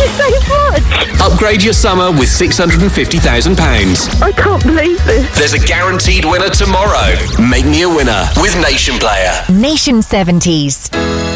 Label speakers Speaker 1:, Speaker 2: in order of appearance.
Speaker 1: you so much.
Speaker 2: Upgrade your summer with £650,000.
Speaker 1: I can't believe this.
Speaker 2: There's a guaranteed winner tomorrow. Make me a winner with Nation Player.
Speaker 3: Nation 70s.